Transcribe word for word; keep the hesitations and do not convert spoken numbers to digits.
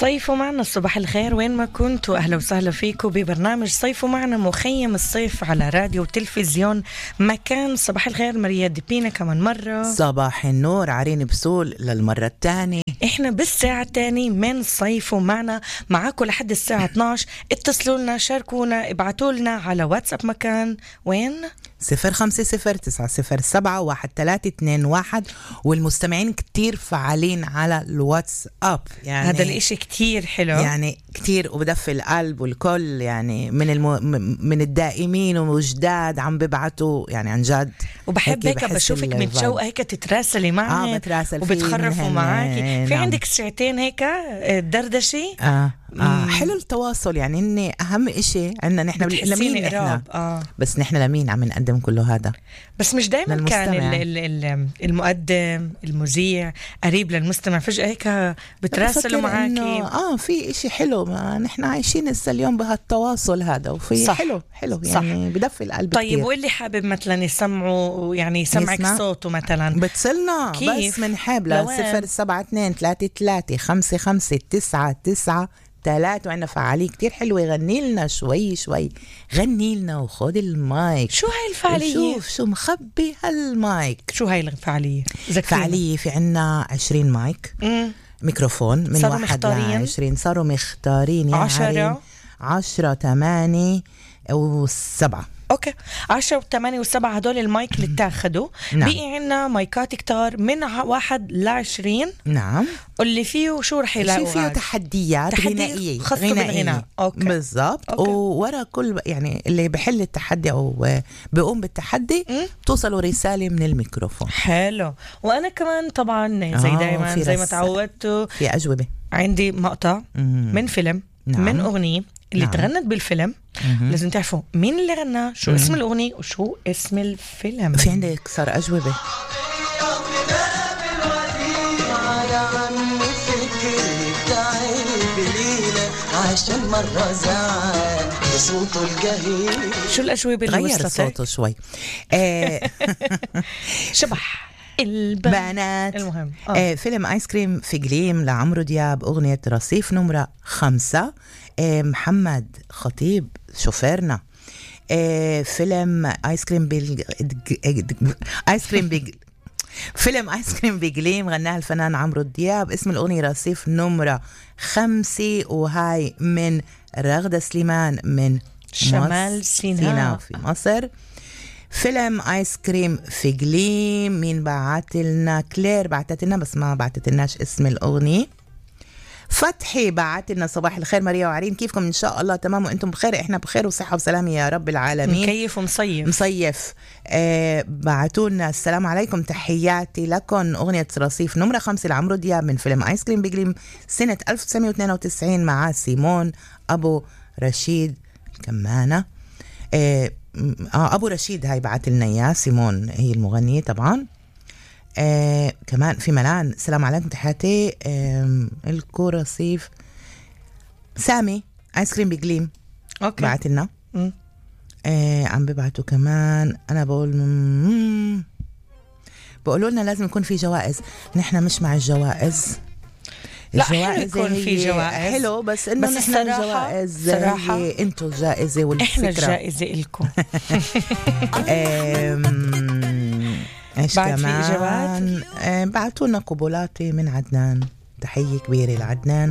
صيفوا معنا الصباح الخير وين ما كنتوا، أهلا وسهلا فيكم ببرنامج صيفوا معنا، مخيم الصيف على راديو وتلفزيون مكان. صباح الخير مريا دبينا كمان مرة. صباح النور عرين بسول للمرة الثانية. إحنا بالساعة الثانية من صيفوا معنا معاكم لحد الساعة اثناشر. اتصلوا لنا، شاركونا، ابعتوا لنا على واتساب مكان وين صفر خمسة صفر تسعة صفر سبعة واحد ثلاثة اثنين واحد. والمستمعين كتير فعالين على الواتس اب، يعني هذا الاشي كتير حلو، يعني كتير وبدفي القلب والكل، يعني من المو... من الدائمين وجداد عم ببعتوا، يعني عن جد. وبحب هيك بشوفك متشوقة هيك تتراسلي معي اه بتراسل وبتخرفوا معاكي في نعم. عندك ساعتين هيك دردشي. اه آه حلو التواصل، يعني إني أهم إشي عندنا نحن لمين إحنا آه. بس نحن لمين عم نقدم كله هذا، بس مش دايما كان ال ال المقدم المذيع قريب للمستمع، فجأة هيك بتراسلوا معاكي. آه في إشي حلو، ما نحن عايشين لسه اليوم بهالتواصل هذا، وفي صح. حلو حلو يعني صح. بدفي القلب. طيب كتير. واللي حابب مثلا يسمعوا، يعني يسمعك صوته مثلا، بتصلنا بس من حبلة صفر سبعة اثنين ثلاثة ثلاثة خمسة خمسة تسعة تسعة ثلاثة. وعندنا فعالية كتير حلوة، غني لنا شوي شوي، غني لنا وخد المايك. شو هاي الفعالية؟ شوف شو مخبي هالمايك. شو هاي الفعالية؟ فعالية في عنا عشرين مايك مم. ميكروفون من واحد لعشرين. صاروا مختارين يا عشرة عشرة ثمانية وسبعة. اوكي عشرة وثمانية وسبعة هدول المايك اللي اتاخدوا. نعم. بقي عنا مايكات كتار من واحد لعشرين. نعم. واللي فيه شو رح يلاقوا؟ فيه تحديات غنائية خاصة بالغناء. اوكي بالضبط. وورا كل يعني اللي بحل التحدي او بيقوم بالتحدي م? توصلوا رسالة من الميكروفون. حلو. وانا كمان طبعا زي آه دايما زي ما تعودتوا في اجوبة. عندي مقطع م- من فيلم. نعم. من اغنية اللي نعم. تغنت بالفيلم. مم. لازم تعرفوا مين اللي غنى، شو مم. اسم الأغنية وشو اسم الفيلم. في عندك صار أجوبة. عشان مرة زعل صوته الجهيل. شو الأجوبة اللي غير صوته شوي. شبح البنات. المهم آه. آه فيلم آيس كريم في جليم لعمرو دياب، أغنية رصيف نمرة خمسة. آه محمد خطيب شوفيرنا. آه فيلم آيس كريم بيل آيس كريم بيل فيلم آيس كريم بجليم غناها الفنان عمرو دياب. اسم الأغنية رصيف نمرة خمسة، وهاي من رغدة سليمان من شمال سيناء, سيناء في مصر. فيلم آيس كريم في جليم مين بعت لنا؟ كلير بعتت لنا بس ما بعتت لناش اسم الأغنية. فتحي بعت لنا صباح الخير مريا وعرين، كيفكم؟ إن شاء الله تمام وأنتم بخير. إحنا بخير وصحة وسلامة يا رب العالمين. مكيف ومصيف مصيف. آه بعتوا لنا السلام عليكم، تحياتي لكم. أغنية رصيف نمرة خمسة لعمرو دياب من فيلم آيس كريم بجليم سنة ألف وتسعمية واثنين وتسعين مع سيمون أبو رشيد كمانة. آه أبو رشيد هاي بعت لنا إياه، سيمون هي المغنية طبعا. آه كمان في ملان السلام عليكم تحياتي. آه الكورة رصيف سامي آيس كريم بجليم اوكي بعت لنا. آه عم ببعتوا كمان. انا بقول مم. بقولوا لنا لازم يكون في جوائز، نحن مش مع الجوائز. لا حلو يكون في جوائز، حلو بس انه نحن الجوائز صراحة انتوا الجائزة والفكرة، احنا الجائزة إلكم. ايش كمان؟ آه بعتوا لنا قبولاتي من عدنان، تحية كبيرة لعدنان.